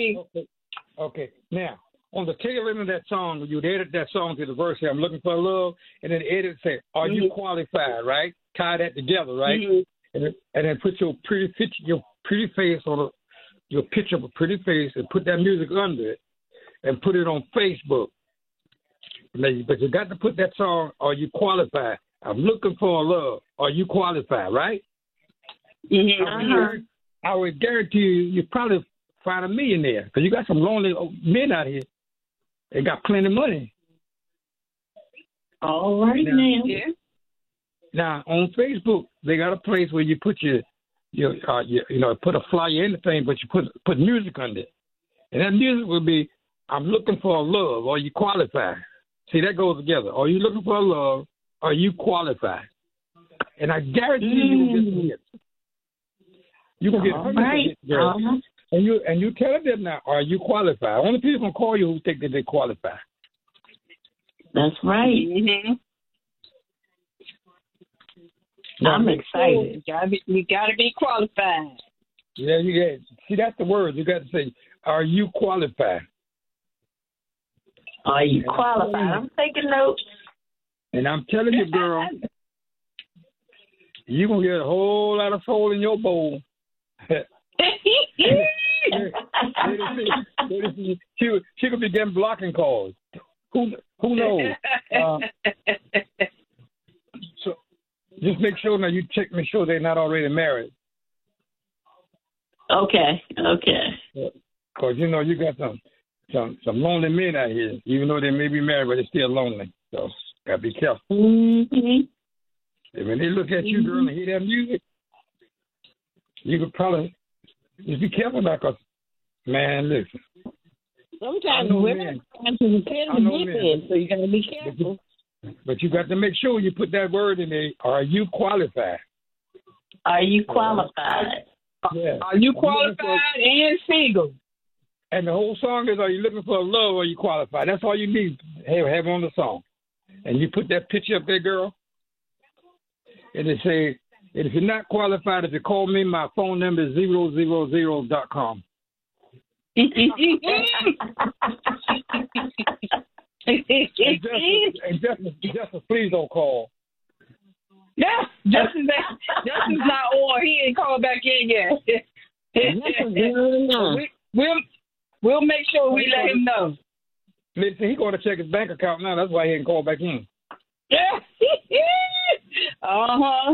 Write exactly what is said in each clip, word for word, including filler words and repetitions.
me. Okay. Okay. Now, on the tail end of that song, you'd edit that song to the verse, say, I'm looking for love, and then edit say, are mm-hmm. you qualified, right? Tie that together, right? Mm-hmm. And, then, and then put your pretty picture, your pretty face on a, your picture of a pretty face and put that music under it and put it on Facebook. But you got to put that song, are you qualified? I'm looking for love. Are you qualified, right? Mm-hmm. I, would guarantee, I would guarantee you, you probably find a millionaire because you got some lonely men out here. They got plenty of money. All right, now. now. Yeah. Now, on Facebook, they got a place where you put your, your, uh, your you know, put a flyer in the thing, but you put put music under it. And that music will be, I'm looking for a love. Are you qualified? See, that goes together. Are you looking for a love? Are you qualified? And I guarantee mm. you will get some hits. You can get All hundreds right. of hits, girl. Uh-huh. And you and you tell them now, are you qualified? Only people can call you who think that they qualify. That's right. Mm-hmm. Now, I'm excited. You gotta, be, you gotta be qualified. Yeah, you get. See, that's the word. You got to say, are you qualified? Are you and qualified? I'm, I'm taking notes. And I'm telling you, girl, you're going to get a whole lot of soul in your bowl. she, she could begin blocking calls. Who who knows? Uh, so just make sure now you check, make sure they're not already married. Okay, okay. Because, you know, you got some, some some lonely men out here, even though they may be married, but they're still lonely. So, got to be careful. Mm-hmm. And when they look at you, girl, and hear that music, you could probably just be careful now, because, man, listen. Sometimes women tend to depend on men, so you got to be careful. But you, but you got to make sure you put that word in there. Are you qualified? Are you qualified? Yeah. Are you qualified for, and single? And the whole song is, are you looking for love or are you qualified? That's all you need to have, have on the song. And you put that picture up there, girl, and it say, and if you're not qualified, if you call me, my phone number is zero zero zero dot com. and, Justice, and Justice, Justice, please don't call. Yeah, Justice, Justice not on. He ain't called back in yet. we, we'll we'll make sure we let him know. Listen, he's going to check his bank account now. That's why he ain't called back in. Yeah. uh huh.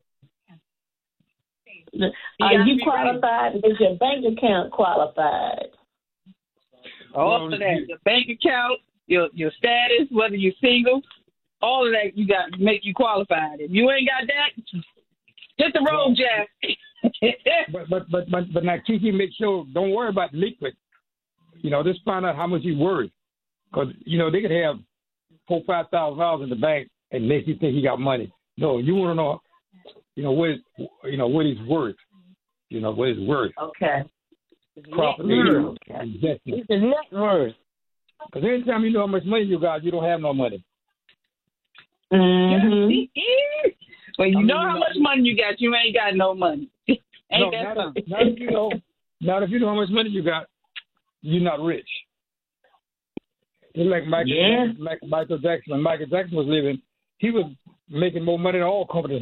Are you, you qualified? Ready. Is your bank account qualified? All well, of that. Your bank account, your your status, whether you're single, all of that you got to make you qualified. If you ain't got that, hit the road, well, Jack. but, but but but but now, Kiki, make sure don't worry about liquid. You know, just find out how much he's worth, because you know they could have four five thousand dollars in the bank and make you think he got money. No, you want to know. You know what? You know what he's worth. You know what he's worth. Okay. Property, investment. It's a net worth. Because anytime you know how much money you got, you don't have no money. Mm-hmm. Well, you I mean, know how much money you got, you ain't got no money. ain't no, that not, if, not if you know. Not if you know how much money you got, you're not rich. Just like Michael, yeah. Jackson, Michael Jackson, when Michael Jackson was living, he was making more money than all companies.